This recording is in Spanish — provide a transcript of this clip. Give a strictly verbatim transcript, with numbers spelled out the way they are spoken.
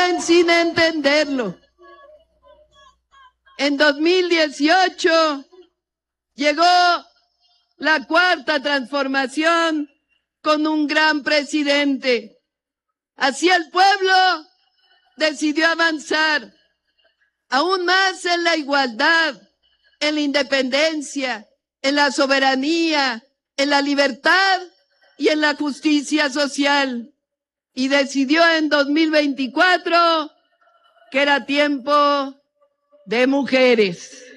siguen sin entenderlo. En dos mil dieciocho llegó la cuarta transformación con un gran presidente. Así el pueblo decidió avanzar aún más en la igualdad, en la independencia, en la soberanía, en la libertad y en la justicia social. Y decidió en dos mil veinticuatro que era tiempo de mujeres.